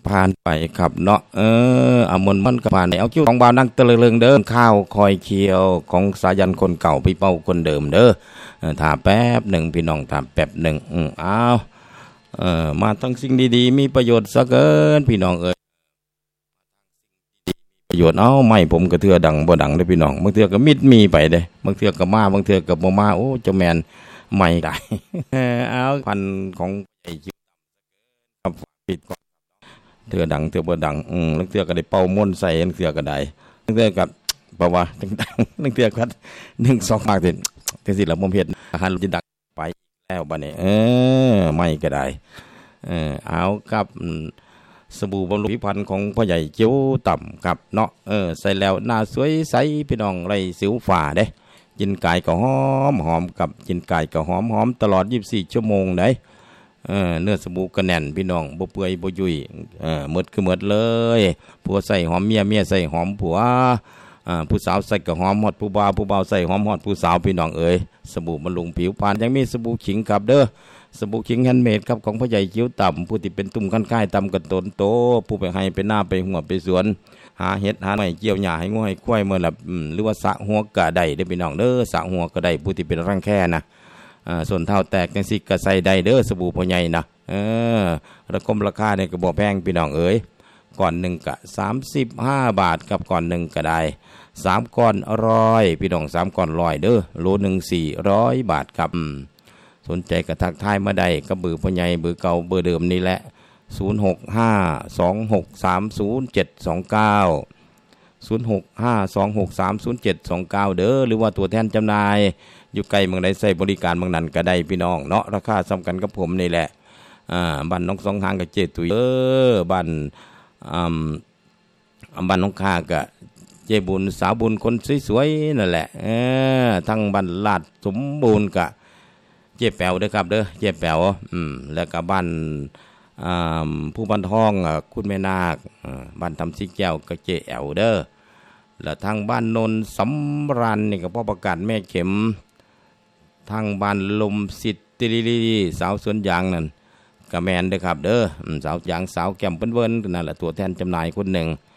ผ่านไปครับเนาะอามนมันก็ผ่านเอาคิวของบ่าวนั่งตะลึงเด้อข้าวคอยเคียวของสายันคนเก่าพี่เป้าคนเดิมเด้อถามแป๊บหนึ่งพี่น้องถามแป๊บหนึ่งอ้าวมาทั้งสิ่งดีๆมีประโยชน์ซะเกินพี่น้องประโยชน์ไม่ผมก็เทื่อดังบ่ดังเด้อพี่น้องบางเทื่อก็มิดมีไปเด้บางเทื่อก็มาบางเทื่อก็บ่มาโอ้เจ้าแมนไม่ได้เอาพันของไอ้คิวครับปิดเถื่อดังเถื่อบ่ดังลังเถื่อก็ได้เป่าม่นใส่ลังเถื่อก็ได้ลังเถื่อกับเพราะว่าดังลังเถื่อก็1 2มากสิจังซี่ล่ะบ่เฮ็ดหันสิดังไปแล้วบัดนี้ไม่ก็ได้เอากับสบู่บำรุงผิวพรรณของพ่อใหญ่เจียวต่ำกับเนาะใส่แล้วหน้าสวยใสพี่น้องไรสิวฝ่าเด้กินกายก็หอมกับกินกายก็หอมตลอด24ชั่วโมงได้เนื้อสบู่กระแน่นพี่น้องบ่เปื่อยบ่ยุ่ยหมดคือหมดเลยผัวใส่หอมเมียใส่หอมผัวผู้สาวใส่ก็หอมฮอดผู้บ่าวใส่หอมฮอดผู้สาวพี่น้องเอ๋ยสบู่บำรุงผิวพรรณยังมีสบู่ขิงครับเด้อสบู่ขิงแฮนด์เมดครับของพ่อใหญ่เจียวต่ำผู้ที่เป็นตุ่มขั้นค่ายต่ำกันตนโตผู้ไปให้ไปหน้าไปหัวไปสวนหาเห็ดหาไม้เกี่ยวหญ้าให้งูให้ควายเมื่อละหรือว่าสระหัวกระไดเด้อพี่น้องเด้อสระหัวกระไดผู้ที่เป็นรังแค่นะส่วนเท่าแตกจังสิกระใส่ได้เด้อสบู่พ่อใหญ่นะราคาเนี่ยก็บ่แพงพี่น้องเอ๋ยก่อนหนึ่งก็35 บาทกับก่อนหนึ่งก็ได้3 ก้อน100พี่น้อง3 ก้อน100เด้อโลหนึ่ง400 บาทครับสนใจกระทักทายมาได้ก็เบอร์พ่อใหญ่เบอร์เก่าเบอร์เดิมนี่แหละ0652630729เด้อหรือว่าตัวแทนจำหน่ายอยู่ไกลเมืองใดใช้บริการเมืองนั้นก็ได้พี่น้องเนาะราคาสำคัญกับผมนี่แหละบ้านน้องสองหางกับเจตุยบ้านบ้านน้องข้ากับเจบุญสาวบุญคนสวยๆนั่นแหละทั้งบ้านลาดสมบูรณ์กับเจ๊แป๋วเด้อครับเด้อเจ๊แป๋วแล้วก็บ้านผู้บ้านทองคุณแม่นาคบ้านทำซีแก้วกับเจ๊แอ๋วเด้อแล้วทางบ้านนนสำรันนี่ก็พ่อประกาศแม่เข็มทางบ้านลมสิทธิ์ติลิลีสาวสวนยางนั่นกระแมนเด้อครับเด้อสาวยางสาวแก้มเปิ้นๆนั่นแหละตัวแทนจำหน่ายคนหนึ่ง